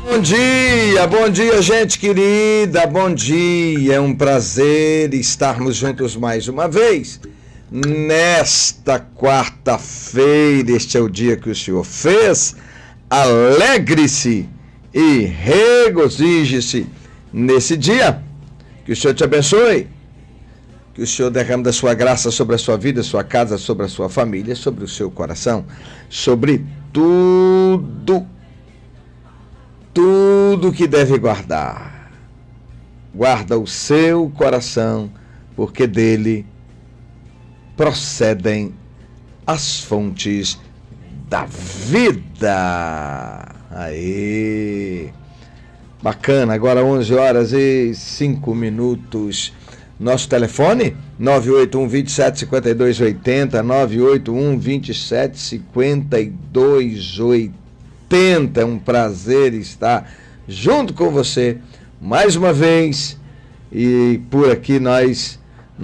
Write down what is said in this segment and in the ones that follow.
Bom dia, gente querida, bom dia, é um prazer estarmos juntos mais uma vez, nesta quarta-feira. Este é o dia que o Senhor fez, alegre-se e regozije-se nesse dia, que o Senhor te abençoe, que o Senhor derrame da sua graça sobre a sua vida, sua casa, sobre a sua família, sobre o seu coração, sobre tudo que deve guardar. Guarda o seu coração, porque dele procedem as fontes da vida. Aê! Bacana, agora 11h05. Nosso telefone, 981-27-5280, 981-27-5280. É um prazer estar junto com você mais uma vez, e por aqui nós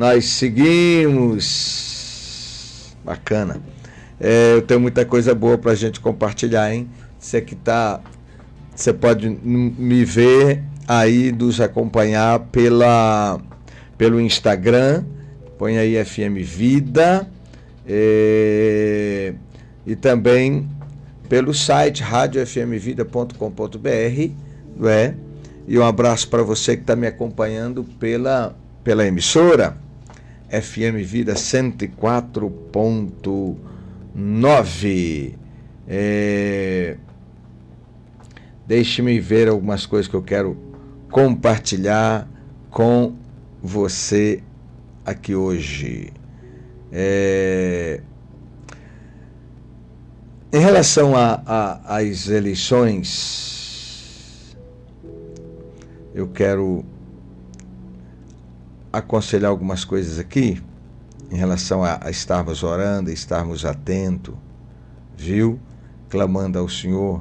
seguimos. Bacana. Eu tenho muita coisa boa pra gente compartilhar, hein? Você pode me ver aí, nos acompanhar pelo Instagram, põe aí FM Vida, e também pelo site radiofmvida.com.br, não é? E um abraço para você que está me acompanhando pela emissora FM Vida 104.9. Deixe-me ver algumas coisas que eu quero compartilhar com você aqui hoje. Em relação às eleições, eu quero aconselhar algumas coisas aqui, em relação a estarmos orando, estarmos atentos, viu? Clamando ao Senhor,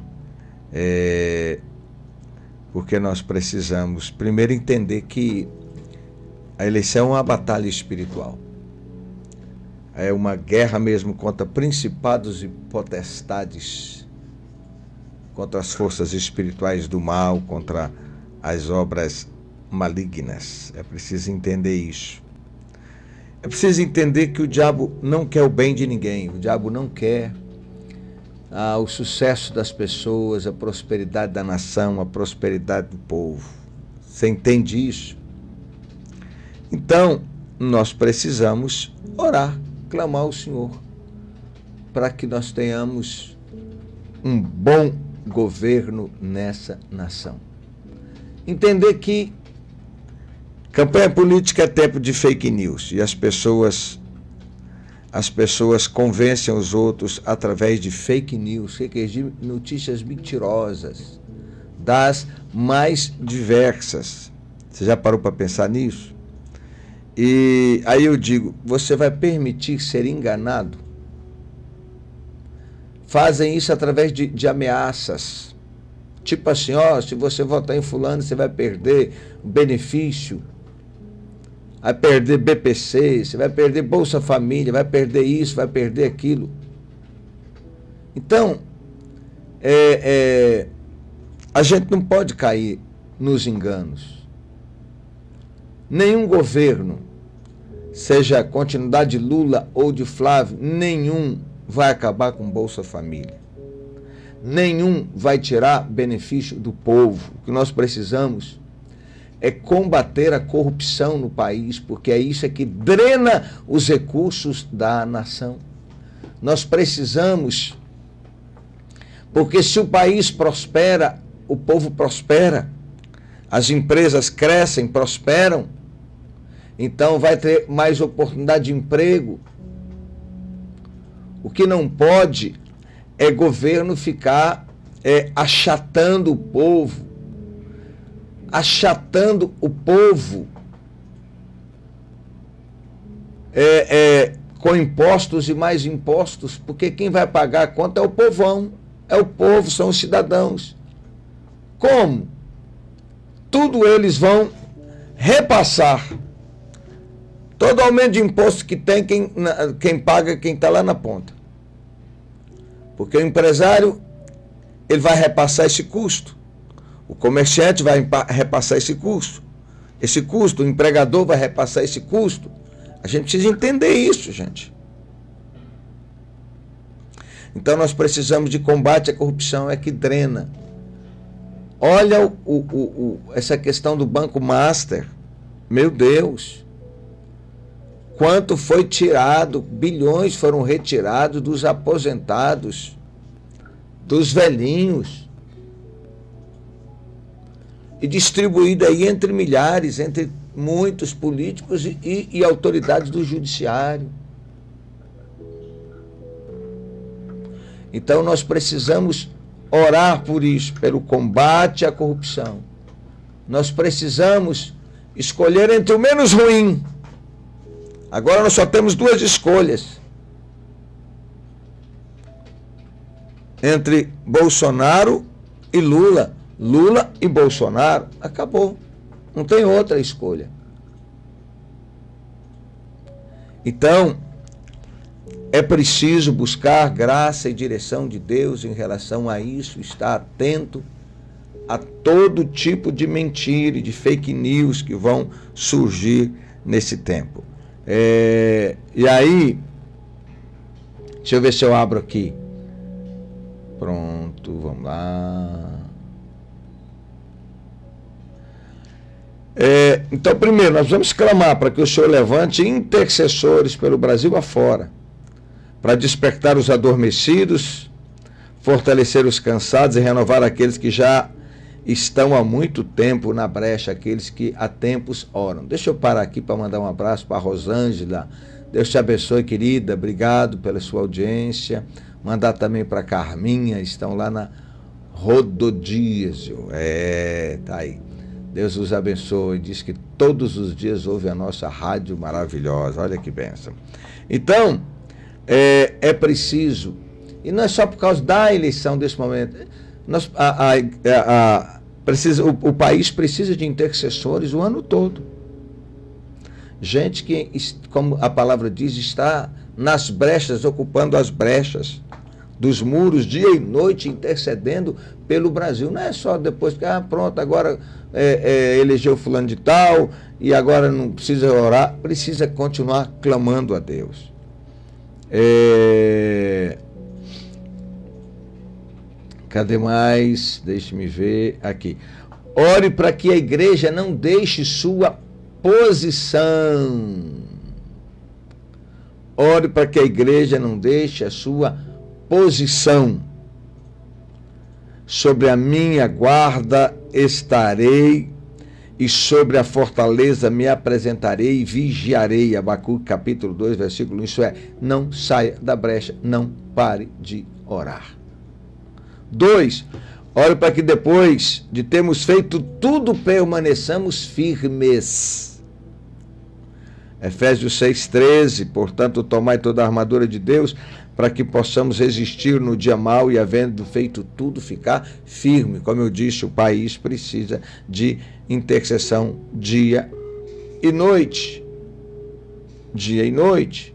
porque nós precisamos primeiro entender que a eleição é uma batalha espiritual. É uma guerra mesmo contra principados e potestades, contra as forças espirituais do mal, contra as obras malignas. É preciso entender isso. É preciso entender que o diabo não quer o bem de ninguém. O diabo não quer o sucesso das pessoas, a prosperidade da nação, a prosperidade do povo. Você entende isso? Então, nós precisamos orar, clamar ao Senhor, para que nós tenhamos um bom governo nessa nação. Entender que campanha política é tempo de fake news, e as pessoas convencem os outros através de fake news, de notícias mentirosas, das mais diversas. Você já parou para pensar nisso? E aí eu digo, você vai permitir ser enganado? Fazem isso através de ameaças. Tipo assim, se você votar em fulano, você vai perder o benefício, vai perder BPC, você vai perder Bolsa Família, vai perder isso, vai perder aquilo. Então, a gente não pode cair nos enganos. Nenhum governo, seja a continuidade de Lula ou de Flávio, nenhum vai acabar com Bolsa Família. Nenhum vai tirar benefício do povo. O que nós precisamos é combater a corrupção no país, porque é isso que drena os recursos da nação. Nós precisamos, porque se o país prospera, o povo prospera, as empresas crescem, prosperam, então vai ter mais oportunidade de emprego. O que não pode é governo ficar achatando o povo, com impostos e mais impostos, porque quem vai pagar a conta é o povão, é o povo, são os cidadãos. Como? Tudo eles vão repassar. Todo aumento de imposto que tem, quem paga, quem está lá na ponta. Porque o empresário, ele vai repassar esse custo. O comerciante vai repassar esse custo. Esse custo, o empregador vai repassar esse custo. A gente precisa entender isso, gente. Então nós precisamos de combate à corrupção, é que drena. Olha essa questão do Banco Master. Meu Deus. Quanto foi tirado, bilhões foram retirados dos aposentados, dos velhinhos, e distribuído aí entre milhares, entre muitos políticos e autoridades do judiciário. Então nós precisamos orar por isso, pelo combate à corrupção. Nós precisamos escolher entre o menos ruim. Agora nós só temos duas escolhas: entre Bolsonaro e Lula. Lula e Bolsonaro, acabou. Não tem outra escolha. Então, é preciso buscar graça e direção de Deus em relação a isso, estar atento a todo tipo de mentira e de fake news que vão surgir nesse tempo. E aí, deixa eu ver se eu abro aqui. Pronto, vamos lá. Então, primeiro, nós vamos clamar para que o Senhor levante intercessores pelo Brasil afora, para despertar os adormecidos, fortalecer os cansados e renovar aqueles que já estão há muito tempo na brecha, aqueles que há tempos oram. Deixa eu parar aqui para mandar um abraço para a Rosângela. Deus te abençoe, querida. Obrigado pela sua audiência. Mandar também para a Carminha, estão lá na Rododízio. Tá aí. Deus os abençoe. Diz que todos os dias ouve a nossa rádio maravilhosa. Olha que bênção. Então, é preciso, e não é só por causa da eleição desse momento, o país precisa de intercessores o ano todo. Gente que, como a palavra diz, está nas brechas, ocupando as brechas dos muros, dia e noite, intercedendo pelo Brasil. Não é só depois que, pronto, agora elegeu fulano de tal, e agora não precisa orar, precisa continuar clamando a Deus. Cadê mais? Deixe-me ver aqui. Ore para que a igreja não deixe sua posição. Ore para que a igreja não deixe a sua posição. Sobre a minha guarda estarei, e sobre a fortaleza me apresentarei e vigiarei. Abacuque capítulo 2, versículo 1. Isso é, não saia da brecha, não pare de orar. 2. Ore para que depois de termos feito tudo, permaneçamos firmes. Efésios 6,13. Portanto, tomai toda a armadura de Deus, para que possamos resistir no dia mau e, havendo feito tudo, ficar firme. Como eu disse, o país precisa de intercessão dia e noite. Dia e noite.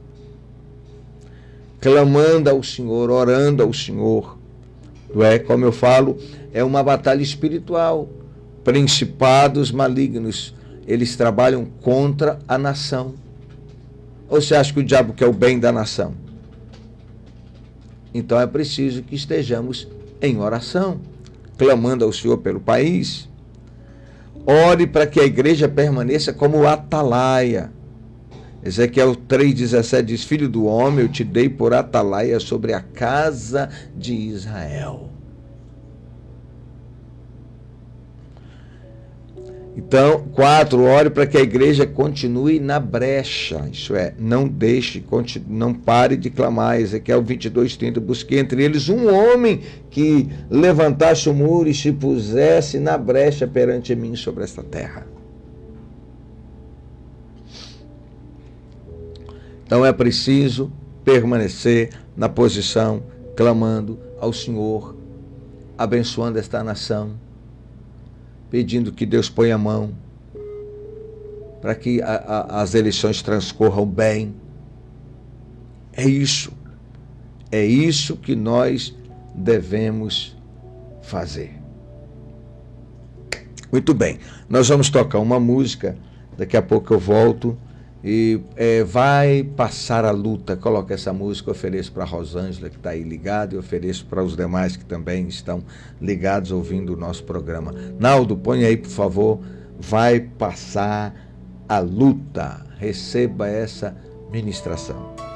Clamando ao Senhor, orando ao Senhor. Como eu falo, é uma batalha espiritual. Principados malignos, eles trabalham contra a nação. Ou você acha que o diabo quer o bem da nação? Então é preciso que estejamos em oração, clamando ao Senhor pelo país. Ore para que a igreja permaneça como atalaia. Ezequiel 3,17 diz: Filho do homem, eu te dei por atalaia sobre a casa de Israel. Então, 4, ore para que a igreja continue na brecha, isso é, não deixe, não pare de clamar. Ezequiel 22:30, busquei entre eles um homem que levantasse o muro e se pusesse na brecha perante mim sobre esta terra. Então é preciso permanecer na posição, clamando ao Senhor, abençoando esta nação, pedindo que Deus ponha a mão para que as eleições transcorram bem. É isso que nós devemos fazer. Muito bem, nós vamos tocar uma música, daqui a pouco eu volto. E vai passar a luta. Coloca essa música, ofereço para a Rosângela, que está aí ligada, e ofereço para os demais que também estão ligados ouvindo o nosso programa. Naldo, põe aí, por favor, vai passar a luta. Receba essa ministração.